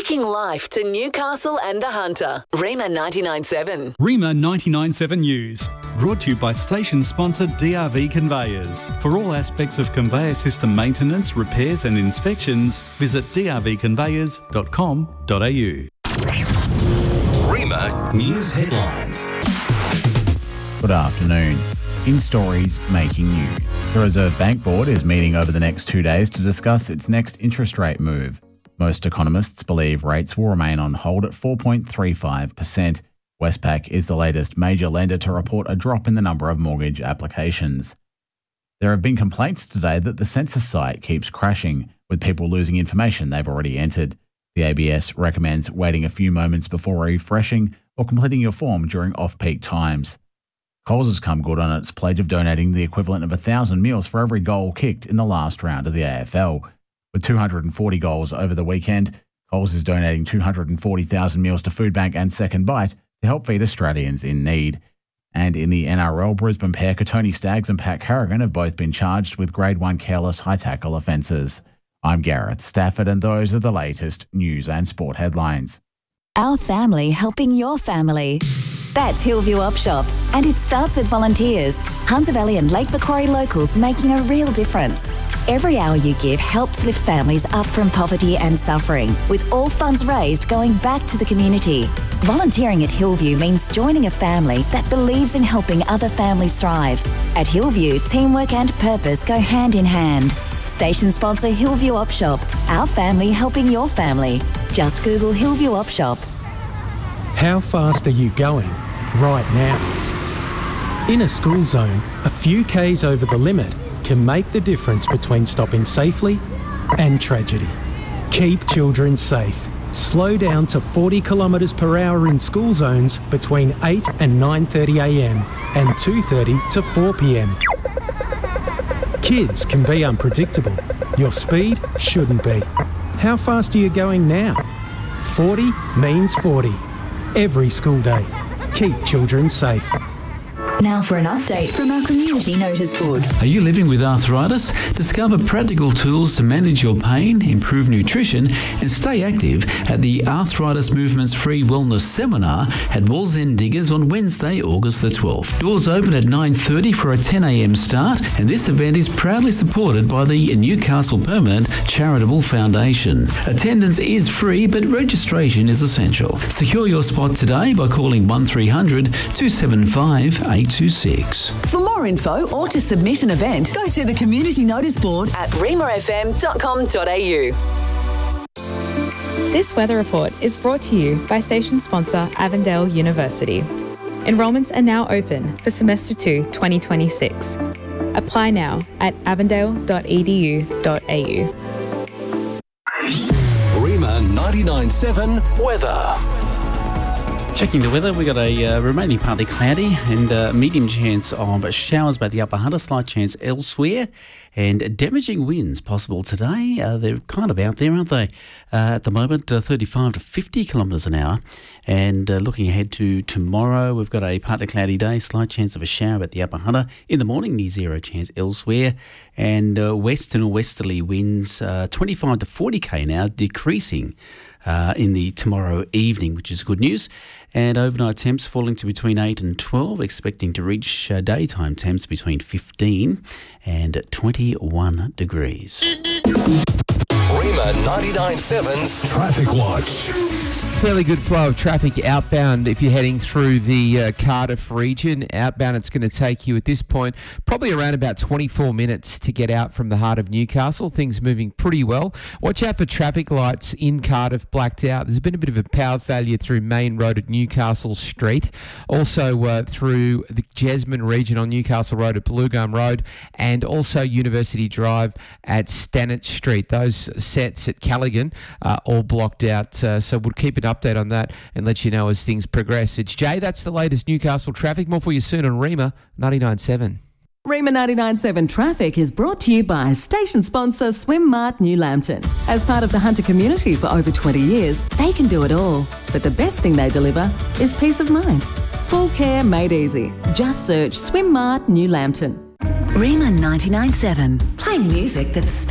Speaking life to Newcastle and the Hunter. Rima 99.7. Rima 99.7 News. Brought to you by station sponsor DRV Conveyors. For all aspects of conveyor system maintenance, repairs and inspections, visit drvconveyors.com.au. Rima News Headlines. Good afternoon. In stories making news, the Reserve Bank Board is meeting over the next 2 days to discuss its next interest rate move. Most economists believe rates will remain on hold at 4.35%. Westpac is the latest major lender to report a drop in the number of mortgage applications. There have been complaints today that the census site keeps crashing, with people losing information they've already entered. The ABS recommends waiting a few moments before refreshing or completing your form during off-peak times. Coles has come good on its pledge of donating the equivalent of 1,000 meals for every goal kicked in the last round of the AFL. With 240 goals over the weekend, Coles is donating 240,000 meals to Foodbank and Second Bite to help feed Australians in need. And in the NRL, Brisbane pair Tony Staggs and Pat Carrigan have both been charged with Grade 1 careless high-tackle offences. I'm Gareth Stafford, and those are the latest news and sport headlines. Our family helping your family. That's Hillview Op Shop, and it starts with volunteers. Hunter Valley and Lake Macquarie locals making a real difference. Every hour you give helps lift families up from poverty and suffering, with all funds raised going back to the community. Volunteering at Hillview means joining a family that believes in helping other families thrive. At Hillview, teamwork and purpose go hand in hand. Station sponsor Hillview Op Shop, our family helping your family. Just Google Hillview Op Shop. How fast are you going right now? In a school zone, a few Ks over the limit can make the difference between stopping safely and tragedy. Keep children safe. Slow down to 40 kilometres per hour in school zones between 8 and 9:30am and 2:30 to 4pm. Kids can be unpredictable. Your speed shouldn't be. How fast are you going now? 40 means 40. Every school day. Keep children safe. Now for an update from our community notice board. Are you living with arthritis? Discover practical tools to manage your pain, improve nutrition and stay active at the Arthritis Movements Free Wellness Seminar at Walls End Diggers on Wednesday, August the 12th. Doors open at 9:30 for a 10am start, and this event is proudly supported by the Newcastle Permanent Charitable Foundation. Attendance is free, but registration is essential. Secure your spot today by calling 1300 275 826. For more info or to submit an event, go to the community notice board at rimafm.com.au. This weather report is brought to you by station sponsor Avondale University. Enrolments are now open for semester 2 2026. Apply now at avondale.edu.au. Rima 99.7 Weather. Checking the weather, we've got a remaining partly cloudy and medium chance of showers by the upper Hunter, slight chance elsewhere, and damaging winds possible today. They're kind of out there, aren't they? At the moment, 35 to 50 kilometres an hour. And looking ahead to tomorrow, we've got a partly cloudy day, slight chance of a shower at the upper Hunter. In the morning, near zero chance elsewhere. And west and westerly winds, 25 to 40k now, decreasing in the tomorrow evening, which is good news. And overnight temps falling to between 8 and 12, expecting to reach daytime temps between 15 and 21 degrees. Rima 99.7's Traffic Watch. Fairly good flow of traffic outbound if you're heading through the Cardiff region. Outbound, it's going to take you at this point probably around about 24 minutes to get out from the heart of Newcastle. Things moving pretty well. Watch out for traffic lights in Cardiff blacked out. There's been a bit of a power failure through Main Road at Newcastle Street. Also through the Jesmond region on Newcastle Road at Blue Gum Road, and also University Drive at Stanage Street. Those sets at Callaghan are all blocked out. So we'll keep an update on that and let you know as things progress. It's Jay. That's the latest Newcastle traffic. More for you soon on Rima 99.7. Rima 99.7 Traffic is brought to you by station sponsor Swim Mart New Lambton. As part of the Hunter community for over 20 years, they can do it all. But the best thing they deliver is peace of mind. Full care made easy. Just search Swim Mart New Lambton. Rima 99.7, playing music that's